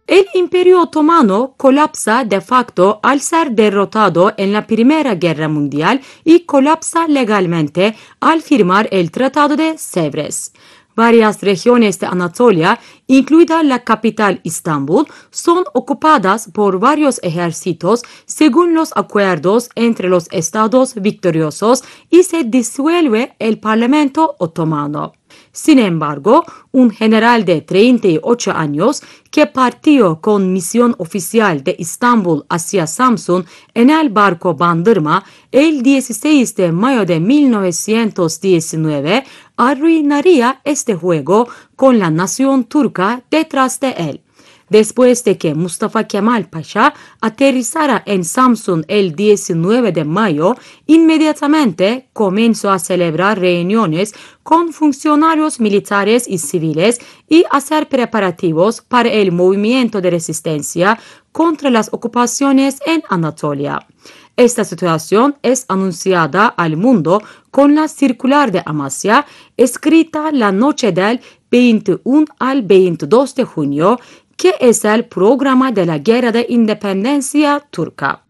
El Imperio Otomano colapsa de facto al ser derrotado en la Primera Guerra Mundial y colapsa legalmente al firmar el Tratado de Sèvres. Varias regiones de Anatolia, incluida la capital Istambul, son ocupadas por varios ejércitos según los acuerdos entre los estados victoriosos y se disuelve el Parlamento otomano. Sin embargo, un general de 38 años que partió con misión oficial de Istambul hacia Samsun en el barco Bandırma el 16 de mayo de 1919 arruinaría este juego con la nación turca detrás de él. Después de que Mustafa Kemal Pasha aterrizara en Samsun el 19 de mayo, inmediatamente comenzó a celebrar reuniones con funcionarios militares y civiles y hacer preparativos para el movimiento de resistencia contra las ocupaciones en Anatolia. Esta situación es anunciada al mundo con la circular de Amasya, escrita la noche del 21 al 22 de junio, que es el programa de la Guerra de Independencia turca.